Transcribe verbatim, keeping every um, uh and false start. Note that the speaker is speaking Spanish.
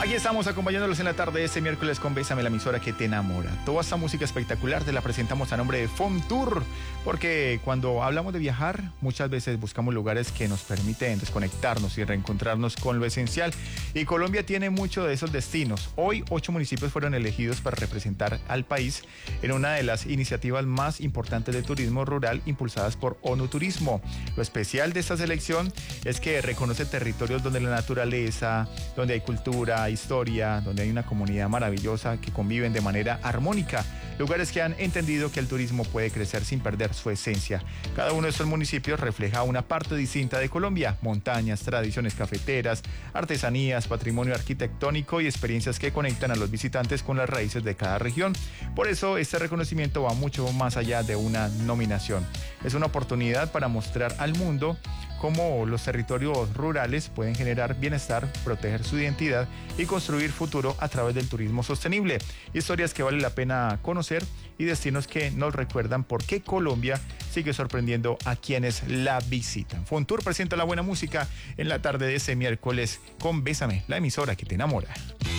Aquí estamos acompañándolos en la tarde de este miércoles con Bésame, la emisora que te enamora. Toda esta música espectacular te la presentamos a nombre de Fontour, porque cuando hablamos de viajar, muchas veces buscamos lugares que nos permiten desconectarnos y reencontrarnos con lo esencial. Y Colombia tiene muchos de esos destinos. Hoy, ocho municipios fueron elegidos para representar al país en una de las iniciativas más importantes de turismo rural impulsadas por ONU Turismo. Lo especial de esta selección es que reconoce territorios donde la naturaleza, donde hay cultura, historia, donde hay una comunidad maravillosa que conviven de manera armónica, lugares que han entendido que el turismo puede crecer sin perder su esencia. Cada uno de estos municipios refleja una parte distinta de Colombia: montañas, tradiciones cafeteras, artesanías, patrimonio arquitectónico y experiencias que conectan a los visitantes con las raíces de cada región. Por eso este reconocimiento va mucho más allá de una nominación. Es una oportunidad para mostrar al mundo cómo los territorios rurales pueden generar bienestar, proteger su identidad y construir futuro a través del turismo sostenible. Historias que vale la pena conocer y destinos que nos recuerdan por qué Colombia sigue sorprendiendo a quienes la visitan. Fontour presenta la buena música en la tarde de ese miércoles con Bésame, la emisora que te enamora.